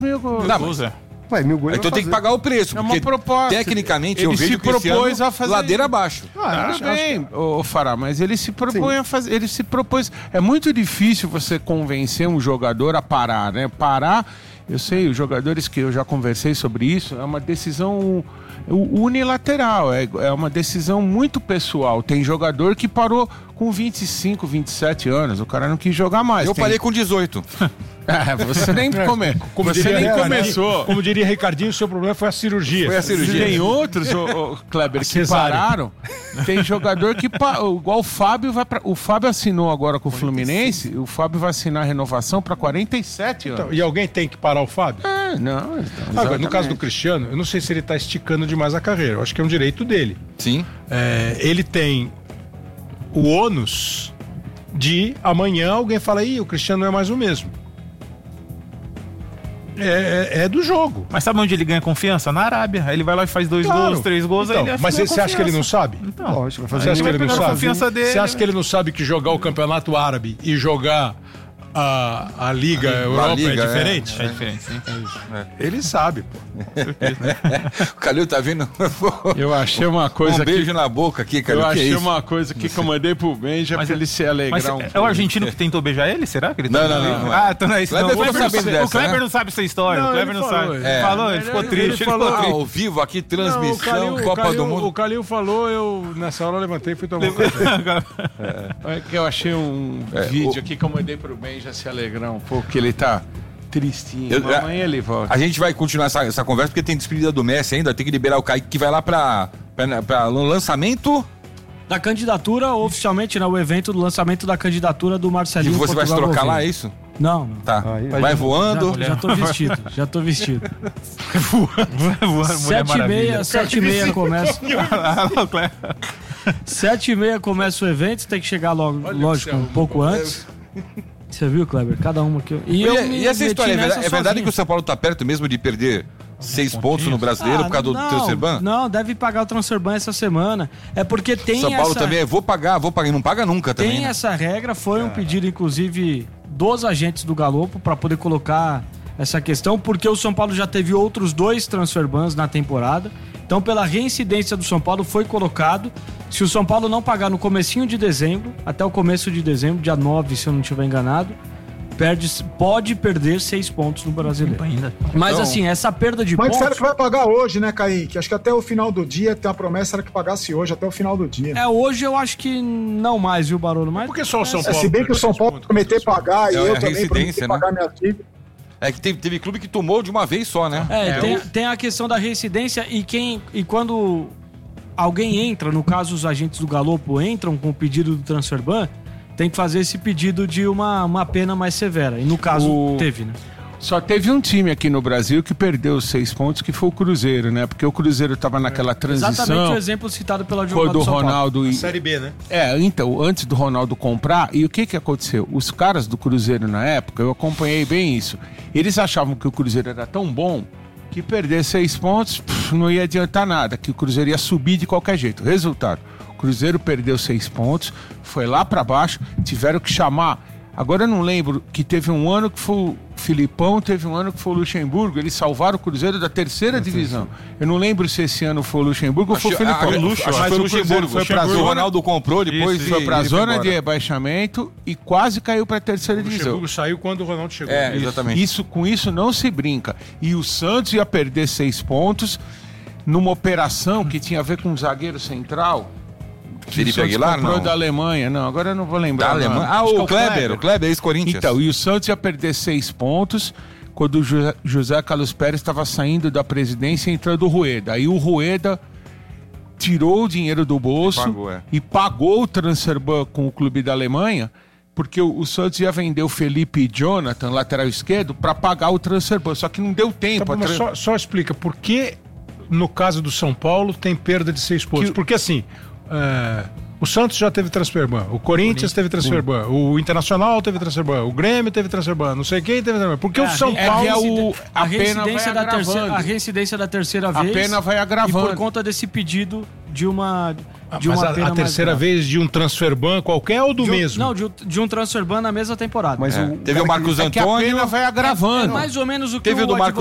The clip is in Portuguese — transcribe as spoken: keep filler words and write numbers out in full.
Mil gols. Não, mas... Vai, mil gols. Então tem que pagar o preço. É uma proposta. Tecnicamente, ele eu vejo se que esse propôs ano, a fazer ladeira isso. abaixo. Ah, tudo bem, que... ô, Fará, mas ele se propõe Sim. a fazer. Ele se propôs. É muito difícil você convencer um jogador a parar, né? Parar, eu sei, os jogadores que eu já conversei sobre isso, é uma decisão unilateral, é, é uma decisão muito pessoal. Tem jogador que parou com vinte e cinco, vinte e sete anos, o cara não quis jogar mais. Eu Tem... parei com dezoito. É, você nem, come... como você diria, nem é, começou. Como diria Ricardinho, o seu problema foi a cirurgia. Foi a cirurgia. Tem outros, ô, ô, Kleber, que pararam. Tem jogador que, pa... igual o Fábio, vai pra... o Fábio assinou agora com o Fluminense, o Fábio vai assinar a renovação para quarenta e sete anos. Então, e alguém tem que parar o Fábio? É, não. Então, Agora, no caso do Cristiano, eu não sei se ele está esticando demais a carreira. Eu acho que é um direito dele. Sim. É, ele tem o ônus de amanhã alguém fala, ih, o Cristiano não é mais o mesmo. É, é, é do jogo. Mas sabe onde ele ganha confiança? Na Arábia. Aí ele vai lá e faz dois claro. gols, três gols. Então, aí ele mas você acha que ele não sabe? Então, Lógico, vai fazer. Você acha que ele não sabe? Dele, você acha que ele não sabe que jogar o campeonato árabe e jogar a, a Liga a Europa Liga, é diferente? É, é diferente, sim. É. Ele sabe, pô. O Calil tá vendo? Eu achei uma coisa. Um beijo que... na boca aqui, Calil. Eu que achei é uma coisa aqui que eu mandei pro Benja pra ele se alegrar mas um é pouco. o argentino que tentou beijar ele? Será que ele tá Não, não, não, não. Ah, então não é isso. Kleber não. O Kleber, não, dessa, o Kleber né? não sabe essa história. Não, o Kleber não falou, sabe. é. Falou, ele ficou triste. Ele, ele falou, ficou triste. Ah, ao vivo aqui, transmissão, não, o Calil, Copa o Calil, do Mundo. O Calil falou, eu nessa hora eu levantei e fui tomar um café. É. É que eu achei um é, vídeo o... aqui que eu mandei pro Benja se alegrar um pouco, que ele tá tristinho. Eu, amanhã ele volta. A gente vai continuar essa, essa conversa porque tem despedida do Messi ainda, tem que liberar o Kaique que vai lá pra, pra, pra no lançamento da candidatura, oficialmente, né? O evento do lançamento da candidatura do Marcelinho. E você Portugal vai se trocar Gouveia. lá, é isso? Não, não. Tá. Aí, vai voando. Já, já tô vestido, já tô vestido. Vai voando. Sete e meia, sete e meia começa. Sete e meia começa o evento, tem que chegar logo, Olha lógico, um pouco antes. Você viu, Kleber? Cada uma que eu... E, eu e essa história, é verdade, é verdade que o São Paulo tá perto mesmo de perder seis pontos no Brasileiro ah, por causa do Transferban? Não, deve pagar o Transferban essa semana. É porque tem São Paulo essa... também, vou pagar, vou pagar, não paga nunca também. Tem né? essa regra, foi um pedido, inclusive, dos agentes do Galopo para poder colocar essa questão, porque o São Paulo já teve outros dois Transferbans na temporada. Então, pela reincidência do São Paulo, foi colocado. Se o São Paulo não pagar no comecinho de dezembro, até o começo de dezembro, dia nove, se eu não estiver enganado, perde, pode perder seis pontos no Brasileiro. Ainda. Mas então, assim, essa perda de mas pontos... Mas disseram que vai pagar hoje, né, Kaique? Acho que até o final do dia, tem a promessa era que pagasse hoje, até o final do dia. É, hoje eu acho que não mais, viu, Barolo? Mas... Por que só o São Paulo? É, se bem que o São Paulo prometeu pagar, e é, eu é também prometi né? pagar minha dívida. É que teve, teve clube que tomou de uma vez só, né? É, é tem, o... tem a questão da reincidência e quem e quando alguém entra, no caso os agentes do Galopo entram com o pedido do Transferban, tem que fazer esse pedido de uma, uma pena mais severa. E no caso o... teve, né? Só teve um time aqui no Brasil que perdeu os seis pontos, que foi o Cruzeiro, né? Porque o Cruzeiro estava naquela transição... Exatamente o exemplo citado pelo advogado do Ronaldo. E... Série B, né? É, então, antes do Ronaldo comprar, e o que que aconteceu? Os caras do Cruzeiro na época, eu acompanhei bem isso, eles achavam que o Cruzeiro era tão bom que perder seis pontos pff, não ia adiantar nada, que o Cruzeiro ia subir de qualquer jeito. Resultado, o Cruzeiro perdeu seis pontos, foi lá para baixo, tiveram que chamar... Agora eu não lembro que teve um ano que foi o Filipão, teve um ano que foi o Luxemburgo, eles salvaram o Cruzeiro da terceira eu divisão. Eu não lembro se esse ano foi o Luxemburgo acho, ou foi o Filipão. A, a, Luxo, acho que foi o Luxemburgo, foi pra zona, o Ronaldo comprou, depois isso, foi para a zona de rebaixamento e quase caiu para a terceira o divisão. O Luxemburgo saiu quando o Ronaldo chegou. É, exatamente. Isso, com isso não se brinca. E o Santos ia perder seis pontos numa operação que tinha a ver com um zagueiro central. Felipe Aguilar, não? da Alemanha, não, agora eu não vou lembrar. Da Alemanha? Ah, o, o Kleber, Kleber, o Kleber, ex-Corinthians. Então, e o Santos ia perder seis pontos quando o José, José Carlos Pérez estava saindo da presidência e entrando o Rueda. Aí o Rueda tirou o dinheiro do bolso pagou, é. e pagou o Transferban com o clube da Alemanha, porque o, o Santos ia vender o Felipe Jonathan, lateral esquerdo, para pagar o Transferban, só que não deu tempo. Tá bom, mas só, só explica, por que no caso do São Paulo tem perda de seis pontos? Que... Porque assim... É, o Santos já teve Transferban, o Corinthians teve Transferban, o Internacional teve Transferban, o Grêmio teve Transferban, não sei quem teve Transferban. Porque é, o São é, Paulo... É o, a, a, pena vai da terceira, a reincidência da terceira vez... A pena vai agravando. E por conta desse pedido de uma... de Mas uma a, pena a terceira mais grave. vez de um transfer ban qualquer ou do De um- mesmo? Não, de, um- de um transfer ban na mesma temporada. Mas É. o Teve cara o Marcos É que a Antônio. pena vai é agravando. mais ou menos o que Teve o do o Marcos